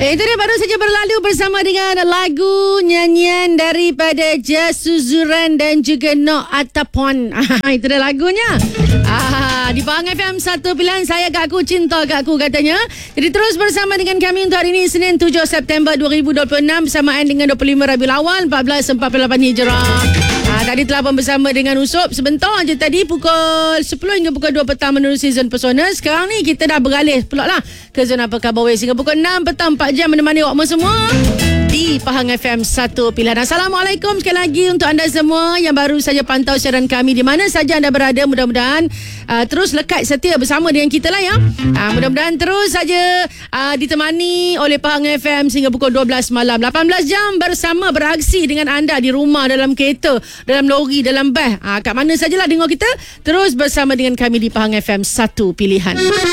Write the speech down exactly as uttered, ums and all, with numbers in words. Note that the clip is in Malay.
Okey, itu dia baru saja berlalu bersama dengan lagu nyanyian daripada Jasuzuran dan juga Nok Atapon. Itu dia lagunya. Ah, di Pahang F M satu pilihan saya kat aku, cinta kat aku katanya. Jadi terus bersama dengan kami untuk hari ini Senin tujuh September dua ribu dua puluh enam bersamaan dengan dua puluh lima Rabiul Awal empat belas empat puluh lapan Hijrah. Ah, tadi telah pun bersama dengan Usop sebentar je tadi pukul sepuluh hingga pukul dua petang menerusi Zon Pesona. Sekarang ni kita dah beralih pula lah ke Zona Perkabawai sehingga pukul enam petang, empat jam menemani awak semua di Pahang F M satu pilihan. Assalamualaikum sekali lagi untuk anda semua yang baru saja pantau siaran kami di mana saja anda berada. Mudah-mudahan uh, terus lekat setia bersama dengan kita lah ya. Uh, mudah-mudahan terus saja uh, ditemani oleh Pahang F M sehingga pukul dua belas malam. lapan belas jam bersama beraksi dengan anda di rumah, dalam kereta, dalam lori, dalam bas. Uh, kat mana sajalah dengar kita, terus bersama dengan kami di Pahang F M satu pilihan.